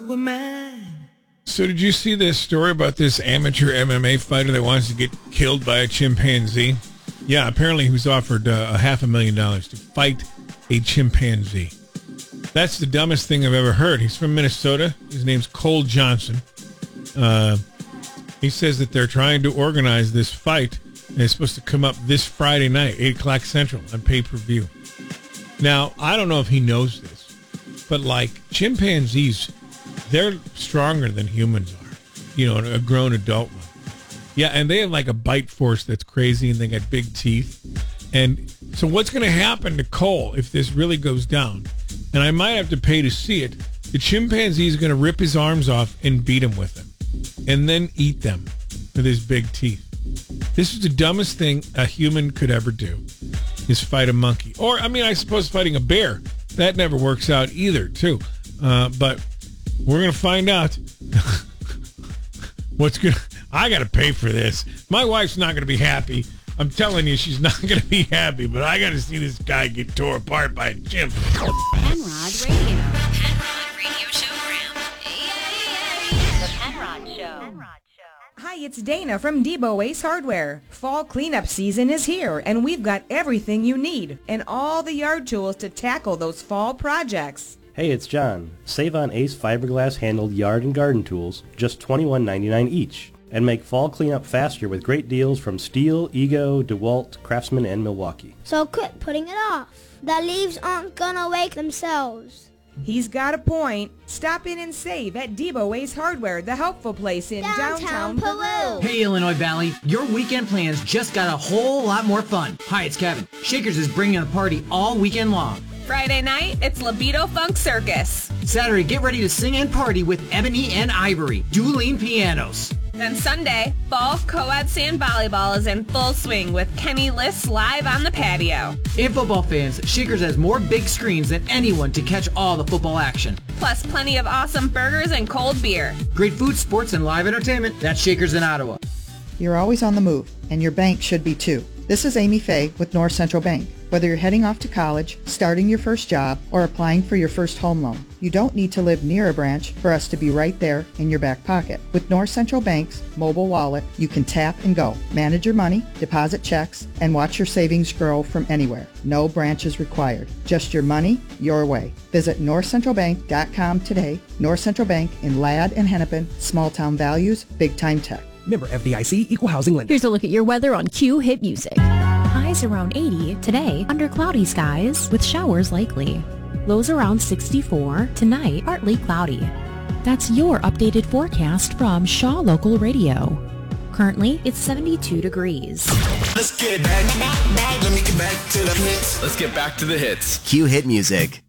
were mine. So did you see this story about this amateur MMA fighter that wants to get killed by a chimpanzee? Yeah, apparently he was offered $500,000 to fight a chimpanzee. That's the dumbest thing I've ever heard. He's from Minnesota. His name's Cole Johnson. He says that they're trying to organize this fight, and it's supposed to come up this Friday night, 8 o'clock Central, on pay-per-view. Now, I don't know if he knows this, but like chimpanzees, they're stronger than humans are, you know, a grown adult one. Yeah, and they have like a bite force that's crazy, and they got big teeth. And so what's going to happen to Cole if this really goes down? And I might have to pay to see it. The chimpanzee is going to rip his arms off and beat him with them, and then eat them with his big teeth. This is the dumbest thing a human could ever do, is fight a monkey. Or, I mean, I suppose fighting a bear. That never works out either, too. But we're going to find out what's going to... I got to pay for this. My wife's not going to be happy. I'm telling you, she's not going to be happy, but I got to see this guy get tore apart by a chimp. Penrod Radio. Penrod Radio Showgram. The Penrod Show. Hi, it's Dana from Debo Ace Hardware. Fall cleanup season is here, and we've got everything you need and all the yard tools to tackle those fall projects. Hey, it's John. Save on Ace fiberglass handled yard and garden tools, just $21.99 each. And make fall cleanup faster with great deals from Stihl, Ego, DeWalt, Craftsman, and Milwaukee. So quit putting it off. The leaves aren't gonna wake themselves. He's got a point. Stop in and save at Debo Ace Hardware, the helpful place in downtown Peru. Hey, Illinois Valley. Your weekend plans just got a whole lot more fun. Hi, it's Kevin. Shakers is bringing a party all weekend long. Friday night, it's Libido Funk Circus. Saturday, get ready to sing and party with Ebony and Ivory, dueling pianos. Then Sunday, fall co-ed sand volleyball is in full swing with Kenny Liss live on the patio. And football fans, Shakers has more big screens than anyone to catch all the football action. Plus plenty of awesome burgers and cold beer. Great food, sports, and live entertainment. That's Shakers in Ottawa. You're always on the move, and your bank should be too. This is Amy Fay with North Central Bank. Whether you're heading off to college, starting your first job, or applying for your first home loan, you don't need to live near a branch for us to be right there in your back pocket. With North Central Bank's mobile wallet, you can tap and go, manage your money, deposit checks, and watch your savings grow from anywhere. No branches required. Just your money, your way. Visit northcentralbank.com today. North Central Bank in Ladd and Hennepin, small town values, big time tech. Member FDIC, Equal Housing Lender. Here's a look at your weather on Q Hit Music. Highs around 80 today, under cloudy skies with showers likely. Lows around 64, tonight partly cloudy. That's your updated forecast from Shaw Local Radio. Currently, it's 72 degrees. Let's get back. Let me get back to the hits. Let's get back to the hits. Q Hit Music.